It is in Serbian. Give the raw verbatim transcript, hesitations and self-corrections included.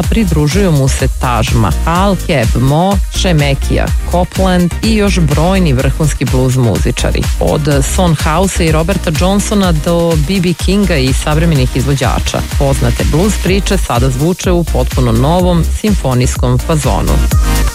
pridružuju mu se Taj Mahal, Keb Mo, Šemekija Copeland i još brojni vrhunski blues muzičari. Od Son Housea i Roberta Johnsona do B B Kinga i savremenih izvođača. Poznate blues priče sada zvuče u potpuno novom simfonijskom fazonu.